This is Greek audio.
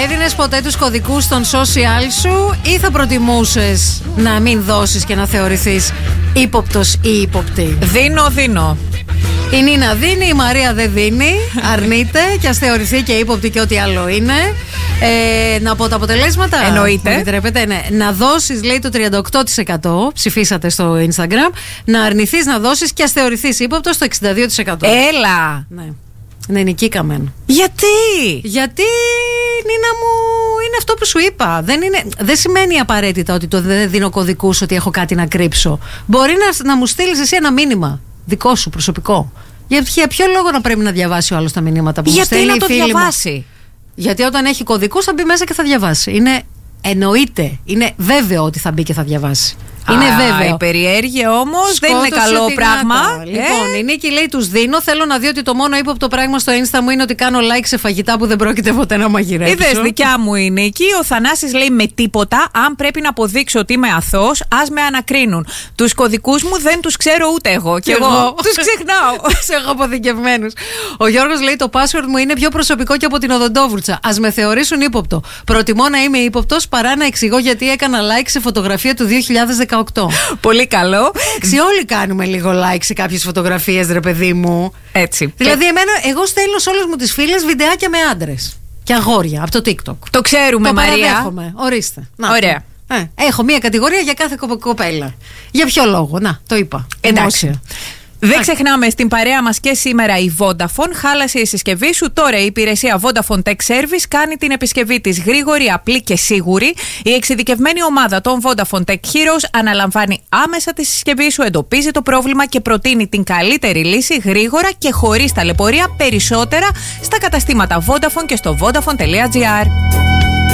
έδινες ποτέ τους κωδικούς των social σου ή θα προτιμούσες να μην δώσεις και να θεωρηθείς ύποπτος ή ύποπτη? Δίνω. Η Νίνα δίνει, η Μαρία δεν δίνει, αρνείται και ας θεωρηθεί και ύποπτη και ό,τι άλλο είναι. Να πω τα αποτελέσματα. Εννοείται. Μου επιτρέπετε, ναι. Να δώσεις, λέει, το 38%. Ψηφίσατε στο Instagram. Να αρνηθείς να δώσεις και ας θεωρηθείς ύποπτος το 62%. Έλα. Ναι, νικήκαμε. Γιατί? Γιατί, Νίνα μου, είναι αυτό που σου είπα. Δεν σημαίνει απαραίτητα ότι το δεν δίνω κωδικούς ότι έχω κάτι να κρύψω. Μπορεί να μου στείλεις εσύ ένα μήνυμα δικό σου, προσωπικό. Για ποιο λόγο να πρέπει να διαβάσει ο άλλος τα μηνύματα που μου στέλνει η φίλη μου? Γιατί να το διαβάσει? Γιατί όταν έχει κωδικούς θα μπει μέσα και θα διαβάσει. Εννοείται. Είναι βέβαιο ότι θα μπει και θα διαβάσει. Είναι βέβαιο. Η περιέργεια όμως δεν είναι καλό πράγμα. Λοιπόν, η Νίκη λέει: τους δίνω. Θέλω να δει ότι το μόνο ύποπτο πράγμα στο Insta μου είναι ότι κάνω like σε φαγητά που δεν πρόκειται ποτέ να μαγειρέψω. Είδες, δικιά μου η Νίκη. Ο Θανάσης λέει: με τίποτα. Αν πρέπει να αποδείξω ότι είμαι αθώος, ας με ανακρίνουν. Τους κωδικούς μου δεν τους ξέρω ούτε εγώ. Και εγώ τους ξεχνάω. Τους έχω αποθηκευμένους. Ο Γιώργος λέει: το password μου είναι πιο προσωπικό και από την οδοντόβουρτσα. Ας με θεωρήσουν ύποπτο. Προτιμώ να είμαι ύποπτος παρά να εξηγώ γιατί έκανα like σε φωτογραφία του 2018. Πολύ καλό. Όλοι κάνουμε λίγο like σε κάποιες φωτογραφίες, ρε παιδί μου. Έτσι. Δηλαδή, εγώ στέλνω σε όλες μου τις φίλες βιντεάκια με άντρες και αγόρια από το TikTok. Το ξέρουμε, Μαρία. Παραδέχομαι. Ορίστε. Ωραία. Έχω μία κατηγορία για κάθε κοπέλα. Για ποιο λόγο? Να, το είπα. Εντάξει. Δεν ξεχνάμε, στην παρέα μας και σήμερα η Vodafone. Χάλασε η συσκευή σου. Τώρα η υπηρεσία Vodafone Tech Service κάνει την επισκευή της γρήγορη, απλή και σίγουρη. Η εξειδικευμένη ομάδα των Vodafone Tech Heroes αναλαμβάνει άμεσα τη συσκευή σου, εντοπίζει το πρόβλημα και προτείνει την καλύτερη λύση γρήγορα και χωρίς ταλαιπωρία. Περισσότερα στα καταστήματα Vodafone και στο Vodafone.gr.